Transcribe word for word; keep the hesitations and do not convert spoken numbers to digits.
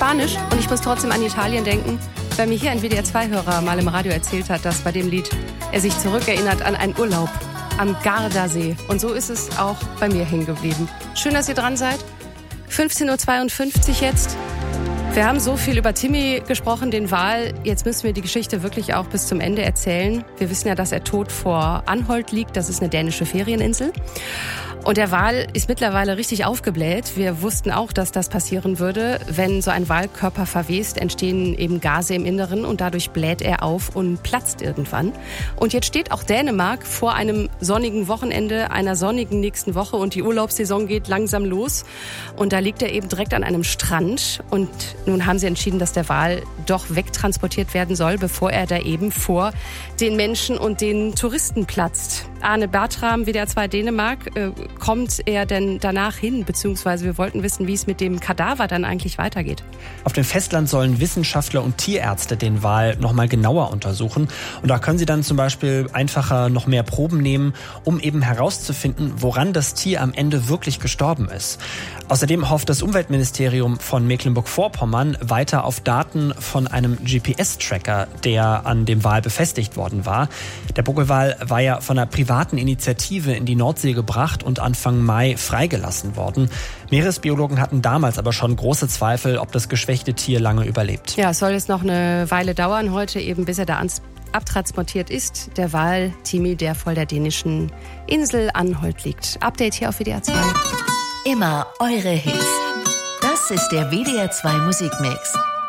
Spanisch und ich muss trotzdem an Italien denken, weil mir hier ein W D R zwei Hörer mal im Radio erzählt hat, dass bei dem Lied er sich zurückerinnert an einen Urlaub am Gardasee. Und so ist es auch bei mir hängen geblieben. Schön, dass ihr dran seid. fünfzehn Uhr zweiundfünfzig jetzt. Wir haben so viel über Timmy gesprochen, den Wal. Jetzt müssen wir die Geschichte wirklich auch bis zum Ende erzählen. Wir wissen ja, dass er tot vor Anholt liegt. Das ist eine dänische Ferieninsel. Und der Wal ist mittlerweile richtig aufgebläht. Wir wussten auch, dass das passieren würde. Wenn so ein Walkörper verwest, entstehen eben Gase im Inneren und dadurch bläht er auf und platzt irgendwann. Und jetzt steht auch Dänemark vor einem sonnigen Wochenende, einer sonnigen nächsten Woche und die Urlaubssaison geht langsam los. Und da liegt er eben direkt an einem Strand und nun haben sie entschieden, dass der Wal doch wegtransportiert werden soll, bevor er da eben vor den Menschen und den Touristen platzt. Arne Bartram, W D R zwei Dänemark, äh, kommt er denn danach hin? Beziehungsweise wir wollten wissen, wie es mit dem Kadaver dann eigentlich weitergeht. Auf dem Festland sollen Wissenschaftler und Tierärzte den Wal noch mal genauer untersuchen. Und da können sie dann zum Beispiel einfacher noch mehr Proben nehmen, um eben herauszufinden, woran das Tier am Ende wirklich gestorben ist. Außerdem hofft das Umweltministerium von Mecklenburg-Vorpommern weiter auf Daten von einem G P S-Tracker, der an dem Wal befestigt worden war. Der Buckelwal war ja von einer privaten Initiative in die Nordsee gebracht und Anfang Mai freigelassen worden. Meeresbiologen hatten damals aber schon große Zweifel, ob das geschwächte Tier lange überlebt. Ja, es soll jetzt noch eine Weile dauern heute, eben bis er da ans abtransportiert ist. Der Wal Timmy, der vor der dänischen Insel Anholt liegt. Update hier auf W D R zwei. Immer eure Hits. Das ist der W D R zwei Musikmix.